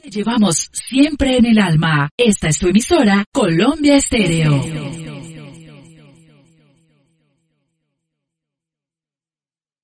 Te llevamos siempre en el alma. Esta es tu emisora, Colombia Estéreo.